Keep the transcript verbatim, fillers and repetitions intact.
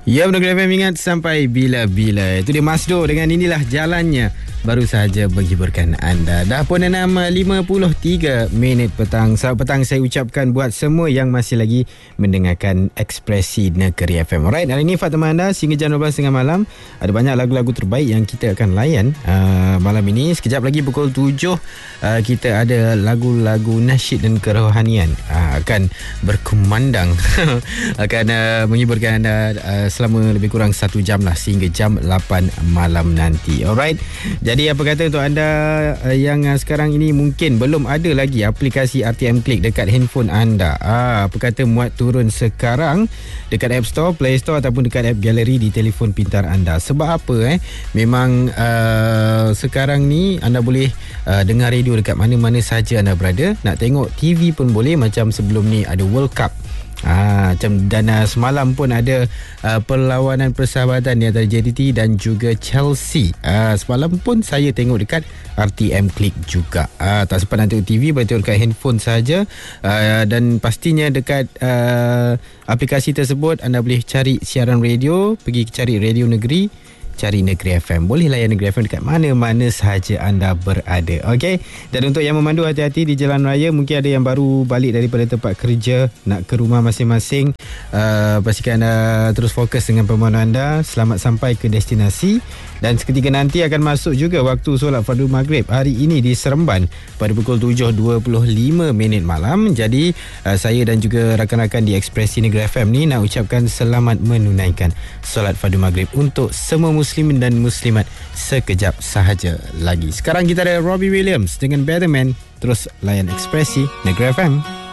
Ya, Negeri F M, ingat sampai bila-bila. Itu dia Masdo dengan Inilah Jalannya, baru sahaja menghiburkan anda. Dah pun enam lima puluh tiga minit petang. Selamat petang saya ucapkan buat semua yang masih lagi mendengarkan Ekspresi Negeri F M. Alright, hari ini Fatimah anda sehingga jam dua belas tiga puluh malam. Ada banyak lagu-lagu terbaik yang kita akan layan uh, malam ini. Sekejap lagi pukul tujuh uh, kita ada lagu-lagu nasyid dan kerohanian uh, akan berkumandang akan uh, menghiburkan anda uh, selama lebih kurang satu jam lah, sehingga jam lapan malam nanti. Alright, jadi apa kata untuk anda uh, yang uh, sekarang ini mungkin belum ada lagi aplikasi R T M Click dekat handphone anda, ah, apa kata muat turun sekarang dekat App Store, Play Store ataupun dekat App Gallery di telefon pintar anda. Sebab apa eh memang uh, sekarang ni anda boleh uh, dengar radio dekat mana-mana saja anda berada. Nak tengok T V pun boleh, macam sebelum ni ada World Cup. Ah, macam dan uh, semalam pun ada uh, perlawanan persahabatan di antara J T T dan juga Chelsea. Ah, semalam pun saya tengok dekat R T M Click juga. Ah, tak sempat nak tengok T V, boleh tengok dekat handphone saja. Ah, dan pastinya dekat uh, aplikasi tersebut anda boleh cari siaran radio, pergi cari Radio Negeri, cari Negeri F M. Boleh layan Negeri F M dekat mana-mana sahaja anda berada. Okey. Dan untuk yang memandu, hati-hati di jalan raya. Mungkin ada yang baru balik daripada tempat kerja, nak ke rumah masing-masing. Uh, pastikan anda terus fokus dengan pemandu anda. Selamat sampai ke destinasi. Dan seketika nanti akan masuk juga waktu solat fardu maghrib hari ini di Seremban pada pukul tujuh dua puluh lima minit malam. Jadi uh, saya dan juga rakan-rakan di Ekspresi Negeri F M ni nak ucapkan selamat menunaikan solat fardu maghrib untuk semua muslimin dan muslimat sekejap sahaja lagi. Sekarang kita ada Robbie Williams dengan Better Man. Terus layan Ekspresi Negeri F M.